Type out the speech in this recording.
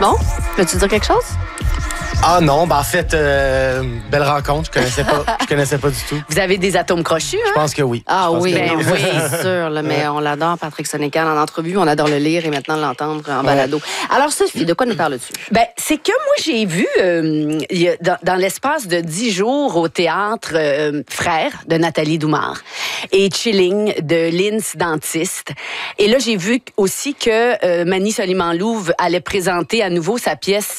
Simon, peux-tu dire quelque chose? Ah non, en fait, belle rencontre. Je connaissais pas du tout. Vous avez des atomes crochus, hein? Je pense que oui. Ah oui, que oui, c'est sûr. Là, mais on l'adore, Patrick Sénécal, en entrevue. On adore le lire et maintenant l'entendre en balado. Alors, Sophie, de quoi nous parles-tu? Ben, c'est que moi, j'ai vu dans l'espace de 10 jours au théâtre Frères de Nathalie Doumard et Chilling de Linz Dentiste. Et là, j'ai vu aussi que Mani Soliman-Louve allait présenter à nouveau sa pièce